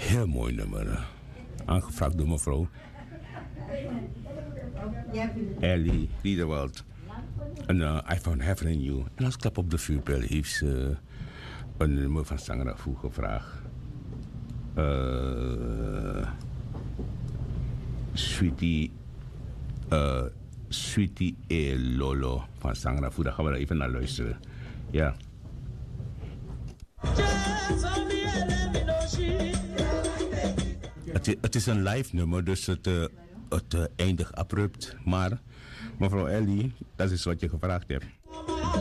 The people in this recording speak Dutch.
Heel mooi nummer. Aangevraagd door mevrouw Ellie Liederwald. En I Found Heaven in You. En als klap op de vuurpijl heeft ze een nummer van Sangrafu gevraagd. Sweetie E Lolo van Sangrafu. Daar gaan we er even naar luisteren. Ja. Het is een live nummer, dus het eindigt abrupt. Maar mevrouw Ellie, dat is wat je gevraagd hebt.